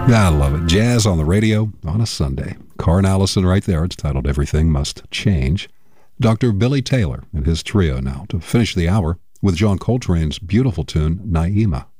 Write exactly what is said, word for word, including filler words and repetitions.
I love it. Jazz on the radio on a Sunday. Carn Allison right there. It's titled Everything Must Change. Doctor Billy Taylor and his trio now to finish the hour with John Coltrane's beautiful tune, Naima.